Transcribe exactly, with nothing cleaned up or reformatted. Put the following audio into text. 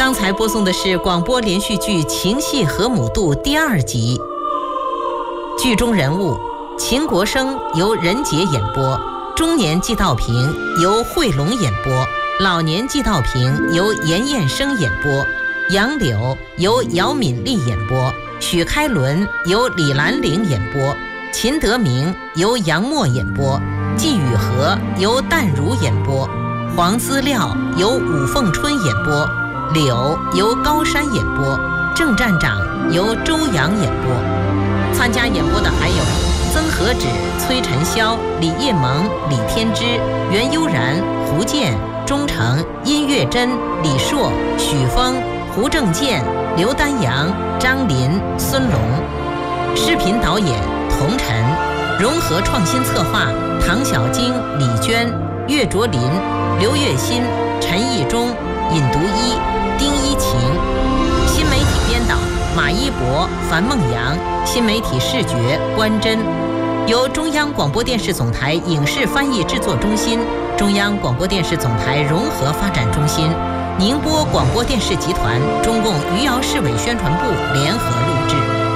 刚才播送的是广播连续剧《情系河姆渡》第二集，剧中人物秦国生由任杰演播，中年季道平由惠龙演播，老年季道平由严彦生演播，杨柳由姚敏丽演播，许开伦由李兰玲演播，秦德明由杨默演播，季雨荷由淡如演播，黄思料由武凤春演播，柳由高山演播，郑站长由周阳演播。参加演播的还有曾和芷、崔晨霄、李叶萌、李天之、袁悠然、胡建、钟诚、殷月珍、李硕、许峰、胡正健、刘丹阳、张林、孙龙。视频导演童晨，融合创新策划唐小晶、李娟、岳卓林、刘月新、陈义忠、尹独一、丁一晴。新媒体编导马一博、樊梦阳，新媒体视觉关真。由中央广播电视总台影视翻译制作中心、中央广播电视总台融合发展中心、宁波广播电视集团、中共余姚市委宣传部联合录制。